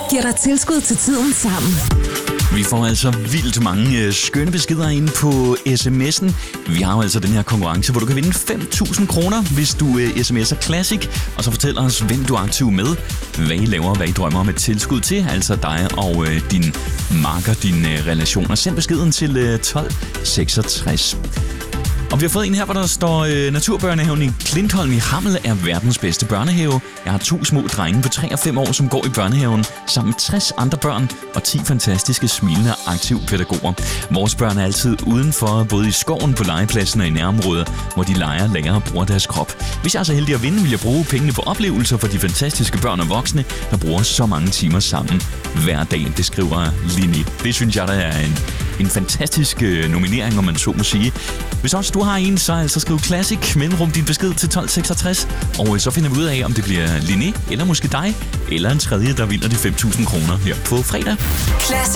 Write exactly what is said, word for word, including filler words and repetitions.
giver dig tilskud til tiden sammen. Vi får altså vildt mange øh, skønne beskeder ind på sms'en. Vi har jo altså den her konkurrence, hvor du kan vinde fem tusind kroner, hvis du øh, sms'er Classic, og så fortæller os, hvem du er aktiv med, hvad I laver, hvad I drømmer om et tilskud til, altså dig og øh, din marker, dine øh, relationer. Send beskeden til øh, tolv seksogtres. Og vi har fået en her, hvor der står øh, Naturbørnehaven i Klintholm i Hammel er verdens bedste børnehave. Jeg har to små drenge på tre og fem år, som går i børnehaven sammen med tres andre børn og ti fantastiske, smilende og aktive pædagoger. Vores børn er altid udenfor, både i skoven, på legepladsen og i nærområdet, hvor de leger, lærer og bruger deres krop. Hvis jeg er så heldig at vinde, vil jeg bruge pengene på oplevelser for de fantastiske børn og voksne, der bruger så mange timer sammen hver dag. Det skriver Linni. Det synes jeg, der er en, en fantastisk øh, nominering, om man så må sige. Hvis også du har en, så altså skriv Classic, mellemrum din besked til tolv seksogtres, og så finder vi ud af, om det bliver Linni, eller måske dig, eller en tredje, der vinder de fem tusind kroner her på fredag. Classic.